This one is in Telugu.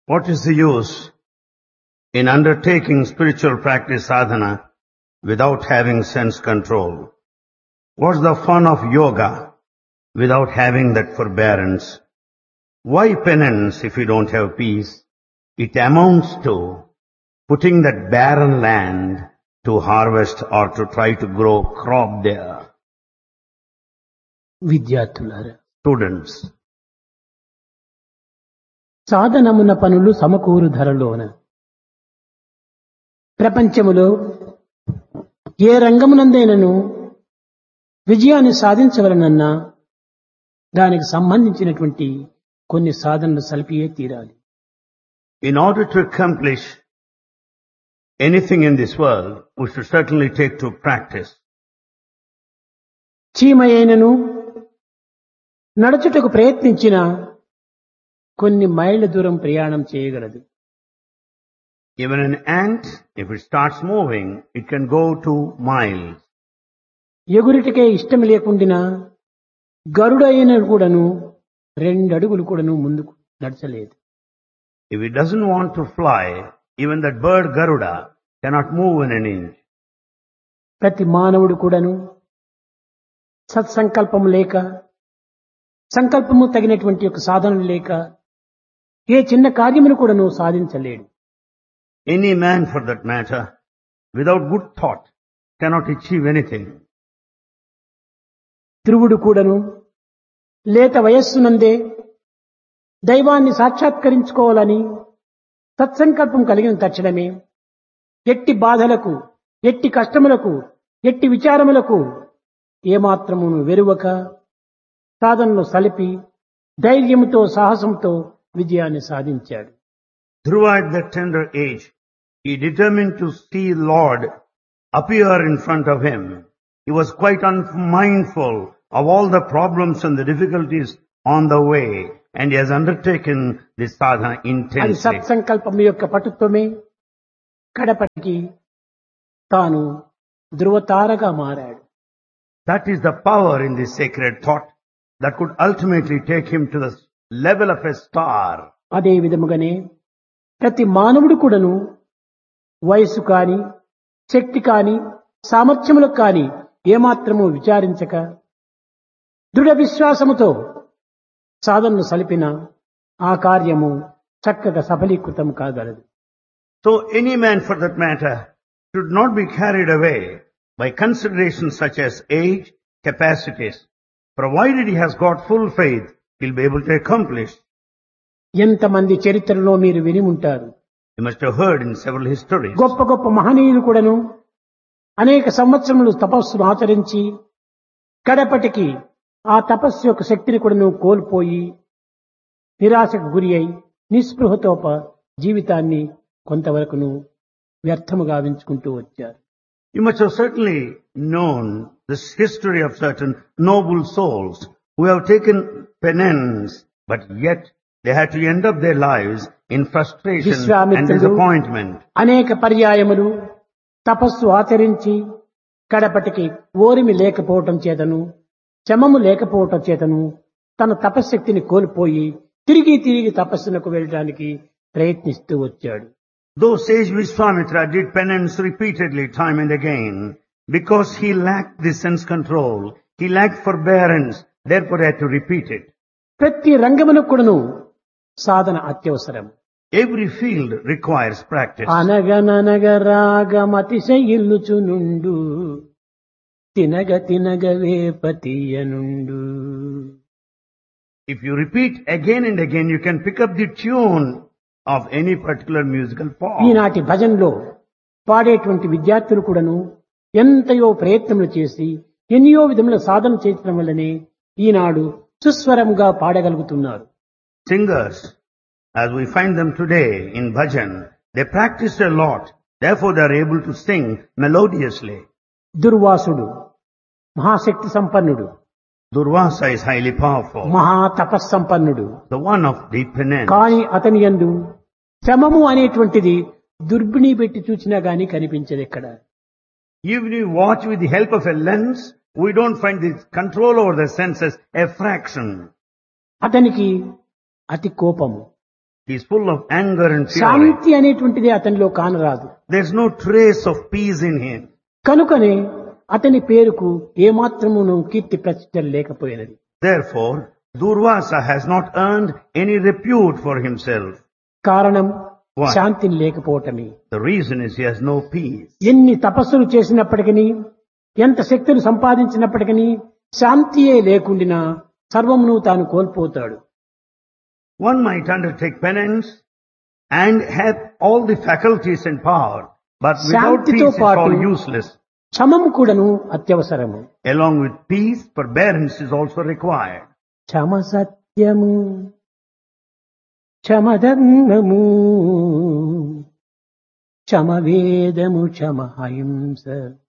What is the use in undertaking spiritual practice sadhana without having sense control? What's the fun of yoga without having that forbearance? Why penance if you don't have peace? It amounts to putting that barren land to harvest or to try to grow crop there. విద్యార్థులారా, Students, సాధనమున పనులు సమకూరు ధరలోన ప్రపంచములో ఏ రంగమునందైనను విజయాన్ని సాధించవలనన్నా దానికి సంబంధించినటువంటి కొన్ని సాధనలు సలిపియే తీరాలి. in order to accomplish anything in this world, we should certainly take to practice. చీమయైనను నడుచుటకు ప్రయత్నించిన కొన్ని మైళ్ళ దూరం ప్రయాణం చేయగలదు. Even an ant, if it starts moving, it can go 2 miles. ఎగురిటికే ఇష్టం లేకుండినా గరుడైన కూడాను 2 అడుగులు కూడాను ముందుకు నడచలేదు. If it doesn't want to fly, even that bird Garuda cannot move in an inch. ప్రతి మానవుడు కూడాను సత్సంకల్పం లేక, సంకల్పము తగినటువంటి ఒక సాధన లేక ఏ చిన్న కార్యమును కూడాను సాధించలేడు. Any man for that matter, without good thought, cannot achieve anything. ధ్రువుడు కూడాను లేత వయస్సునందే దైవాన్ని సాక్షాత్కరించుకోవాలని సత్సంకల్పం కలిగిన తక్షణమే ఎట్టి బాధలకు, ఎట్టి కష్టములకు, ఎట్టి విచారములకు ఏమాత్రమును వెరువక సాధనలో సలిపి ధైర్యముతో, సాహసంతో విజయాన్ని సాధించాడు. Dhruva at that tender age, he determined to see Lord appear in front of him. He was quite unmindful of all the problems and the difficulties on the way, and he has undertaken this sadhana అది intensely. సత్సంకల్పం యొక్క పటుత్వమే కడపటికి తాను ధృవతారగా మారాడు. That is the power in this sacred thought that could ultimately take him to the level of a star. అదే విధముగానే ప్రతి మానవుడు కూడాను వయస్సు కాని, శక్తి కాని, సామర్థ్యములకు కాని ఏమాత్రము విచారించక దృఢ విశ్వాసముతో సాధనను సలిపిన ఆ కార్యము చక్కగా సఫలీకృతం కాగలదు. So any man for that matter should not be carried away by considerations such as age, capacities. Provided he has got full faith, he'll be able to accomplish. ఎంతమంది చరిత్రలో మీరు విని ఉంటారు. You must have heard in several histories. గొప్ప గొప్ప మహనీయులు కూడాను అనేక సంవత్సరములు తపస్సును ఆచరించి కడపటికి ఆ తపస్సు యొక్క శక్తిని కూడాను కోల్పోయి నిరాశకు గురి అయి నిస్పృహతో జీవితాన్ని కొంతవరకును వ్యర్థము గావించుకుంటూ వచ్చారు. You must have certainly known this history of certain noble souls who have taken penance, but yet they had to end up their lives in frustration and విశ్వామిత్రుడు disappointment. అనేక పర్యాయములు తపస్సు ఆచరించి కడపటికి ఓరిమి లేకపోవటం చేతను, శమము లేకపోవటం చేతను తన తపశ్శక్తిని కోల్పోయి తిరిగి తిరిగి తపస్సునకు వెళ్ళడానికి ప్రయత్నిస్తూ వచ్చాడు. Though sage Vishwamitra did penance repeatedly time and again, because he lacked the sense control, he lacked forbearance, therefore he had to repeat it. ప్రతి రంగమునకు కూడాను సాధన అత్యవసరం. Every field requires practice. అనగననగ రాగమతిశయిల్లుచునుండు తినగ తినగ వేపతీయనుండు. If you repeat again and again, you can pick up the tune of any particular musical form. ఈనాటి భజనలో పాడేటువంటి విద్యార్థులు కూడాను ఎంతయో ప్రయత్నములు చేసి ఎన్నో విధముల సాధన చేయటం వల్లనే ఈనాడు సుస్వరంగా పాడగలుగుతున్నారు. Singers, as we find them today in bhajan, they practiced a lot, therefore they are able to sing melodiously. దుర్వాసుడు మహాశక్తి సంపన్నుడు, Durvasa is highly powerful, మహా తపస్సంపన్నుడు. the one of deep penance. కానీ అతని యందు శ్రమము అనేటువంటిది దుర్బిణి పెట్టి చూచినా గాని కనిపించదు ఎక్కడ. Even if you watch with the help of a lens, we don't find the control over the senses a fraction. అతనికి అతి కోపము, He is full of anger and fury. శాంతి అనేటువంటిది అతనిలో కానరాదు. There's no trace of peace in him. కనుకనే అతని పేరుకు ఏమాత్రమును కీర్తి ప్రతిష్టలు లేకపోయినది. Therefore, Durvasa has not earned any repute for himself. కారణం Why? శాంతిని లేకపోవటమే. The reason is he has no peace. ఎన్ని తపస్సులు చేసినప్పటికీ, ఎంత శక్తులు సంపాదించినప్పటికీ శాంతియే లేకుండినా సర్వమును తాను కోల్పోతాడు. One might undertake penance and have all the faculties and power, but without peace it's all useless. క్షమము కూడాను అత్యవసరము. Along with peace, forbearance is also required. క్షమ సత్యము, క్షమధర్మము, క్షమ వేదము, క్షమ అహింస.